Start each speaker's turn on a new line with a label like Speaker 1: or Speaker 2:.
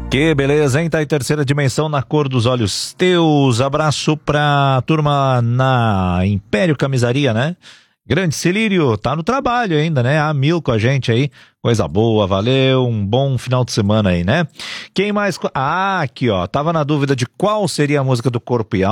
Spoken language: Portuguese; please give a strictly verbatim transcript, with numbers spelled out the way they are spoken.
Speaker 1: Que beleza, hein? Tá em terceira dimensão na cor dos olhos teus. Abraço pra turma na Império Camisaria, né? Grande Celírio, tá no trabalho ainda, né? A mil com a gente aí. Coisa boa, valeu. Um bom final de semana aí, né? Quem mais? Ah, aqui, ó. Tava na dúvida de qual seria a música do Corpo e Alma.